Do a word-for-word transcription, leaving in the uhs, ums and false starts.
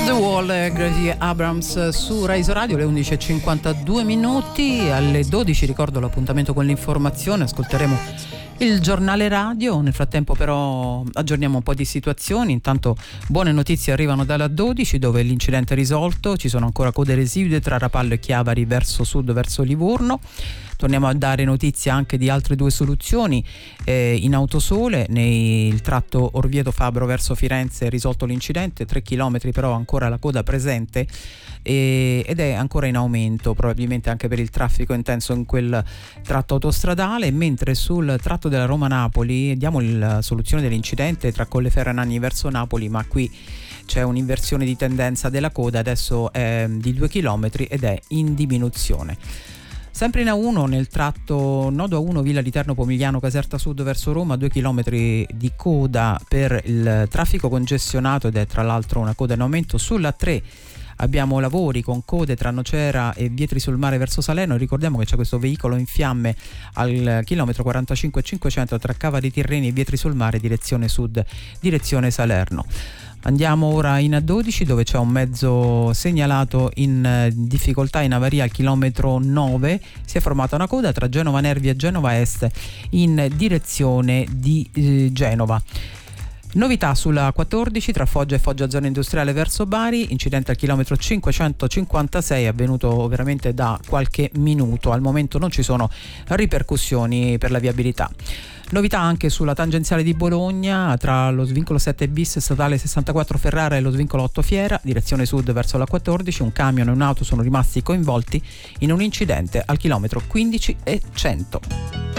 The Wall, Gracie Abrams su Rise Radio, le undici e cinquantadue minuti. Alle dodici ricordo l'appuntamento con l'informazione, ascolteremo il giornale radio. Nel frattempo però aggiorniamo un po' di situazioni. Intanto buone notizie arrivano dalla dodici, dove l'incidente è risolto, ci sono ancora code residue tra Rapallo e Chiavari verso sud, verso Livorno. Torniamo a dare notizie anche di altre due soluzioni eh, in Autosole, nel tratto Orvieto-Fabro verso Firenze è risolto l'incidente, tre chilometri però ancora la coda presente e, ed è ancora in aumento, probabilmente anche per il traffico intenso in quel tratto autostradale, mentre sul tratto della Roma-Napoli diamo la soluzione dell'incidente tra Colleferro e Nagni verso Napoli, ma qui c'è un'inversione di tendenza della coda, adesso è di due chilometri ed è in diminuzione. Sempre in A uno, nel tratto nodo A uno Villa di Terno Pomigliano Caserta Sud verso Roma, due chilometri di coda per il traffico congestionato ed è tra l'altro una coda in aumento. Sulla tre abbiamo lavori con code tra Nocera e Vietri sul Mare verso Salerno. Ricordiamo che c'è questo veicolo in fiamme al chilometro quarantacinque cinquecento tra Cava di Tirreni e Vietri sul Mare, direzione sud, direzione Salerno. Andiamo ora in A dodici, dove c'è un mezzo segnalato in difficoltà, in avaria al chilometro nove. Si è formata una coda tra Genova Nervi e Genova Est in direzione di eh, Genova. Novità sulla quattordici tra Foggia e Foggia Zona Industriale verso Bari, incidente al chilometro cinquecentocinquantasei avvenuto veramente da qualche minuto. Al momento non ci sono ripercussioni per la viabilità. Novità anche sulla tangenziale di Bologna tra lo svincolo sette bis statale sessantaquattro Ferrara e lo svincolo otto Fiera, direzione sud verso la quattordici. Un camion e un'auto sono rimasti coinvolti in un incidente al chilometro quindici e cento.